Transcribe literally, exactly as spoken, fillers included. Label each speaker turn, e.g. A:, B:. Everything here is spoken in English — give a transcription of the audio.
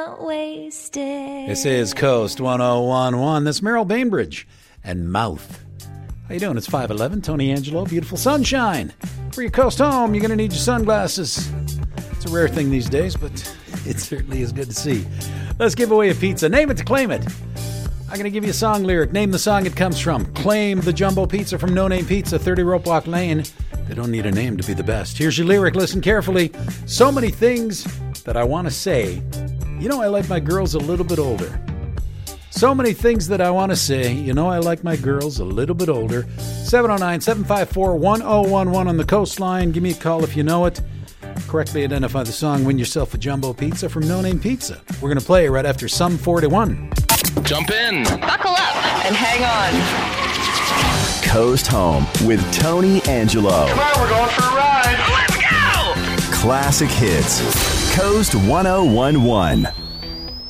A: Wasted.
B: This is Coast one oh one point one. That's Merrill Bainbridge and Mouth. How you doing? It's five eleven. Tony Angelo. Beautiful sunshine. For your coast home, you're going to need your sunglasses. It's a rare thing these days, but it certainly is good to see. Let's give away a pizza. Name it to claim it. I'm going to give you a song lyric. Name the song it comes from. Claim the jumbo pizza from No Name Pizza, thirty Rope Walk Lane. They don't need a name to be the best. Here's your lyric. Listen carefully. So many things that I want to say. You know I like my girls a little bit older. So many things that I want to say. You know I like my girls a little bit older. seven oh nine, seven five four, one oh one one on the coastline. Give me a call if you know it. Correctly identify the song. Win yourself a jumbo pizza from No Name Pizza. We're going to play right after Sum forty-one.
C: Jump in.
D: Buckle up and hang on.
E: Coast Home with Tony Angelo.
C: Come on, we're going for a ride. Let's go!
E: Classic hits. Coast one oh one one.